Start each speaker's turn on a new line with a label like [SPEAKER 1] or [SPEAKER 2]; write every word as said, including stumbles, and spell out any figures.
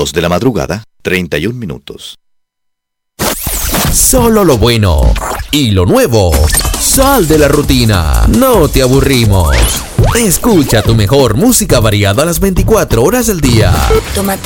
[SPEAKER 1] dos de la madrugada, treinta y un minutos.
[SPEAKER 2] Solo lo bueno y lo nuevo. Sal de la rutina, no te aburrimos. Escucha tu mejor música variada a las veinticuatro horas del día.
[SPEAKER 3] Tómate